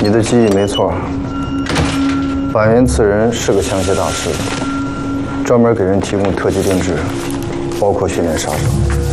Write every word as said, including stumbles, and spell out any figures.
你的记忆没错，板垣此人是个枪械大师，专门给人提供特级定制，包括训练杀手。